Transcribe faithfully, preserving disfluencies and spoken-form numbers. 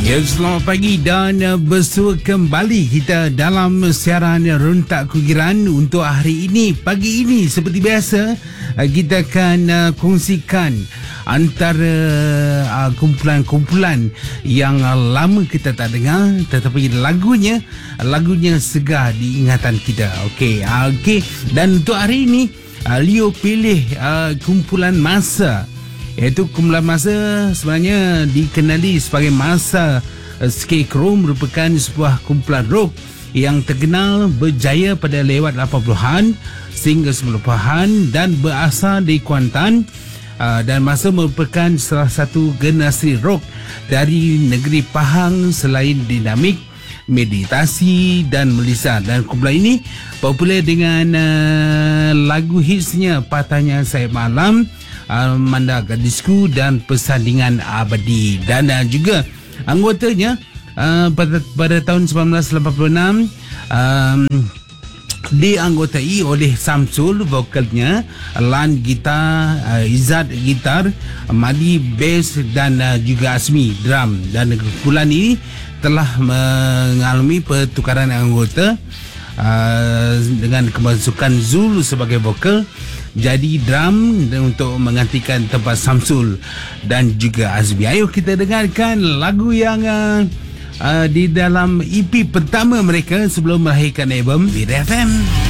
Ya, selamat pagi dan uh, bersua kembali kita dalam siaran Rentak Kugiran untuk hari ini. Pagi ini seperti biasa uh, kita akan uh, kongsikan antara uh, kumpulan-kumpulan yang uh, lama kita tak dengar, tetapi lagunya lagunya segar di ingatan kita. Okey, uh, okey. Dan untuk hari ini uh, Leo pilih uh, kumpulan Masa. Iaitu kumpulan Masa sebenarnya dikenali sebagai Masa Scarecrow, merupakan sebuah kumpulan rock yang terkenal berjaya pada lewat lapan puluhan sehingga sembilan puluhan dan berasal dari Kuantan. Uh, dan Masa merupakan salah satu generasi rock dari negeri Pahang selain dinamik, meditasi dan melisa. Dan kumpulan ini popular dengan uh, lagu hitsnya Patahnya Sayap Malam, Uh, Manda Gadisku dan Persandingan Abadi. Dan uh, juga anggotanya uh, pada, pada tahun sembilan belas lapan puluh enam um, dianggotai oleh Samsul vokalnya, Lan gitar, uh, Izzat gitar, Madi bass dan uh, juga Asmi drum. Dan kumpulan ini telah mengalami pertukaran anggota uh, dengan kemasukan Zul sebagai vokal, jadi drum untuk menggantikan tempat Samsul dan juga Azmi. Ayo kita dengarkan lagu yang uh, uh, di dalam E P pertama mereka sebelum melahirkan album Vida F M.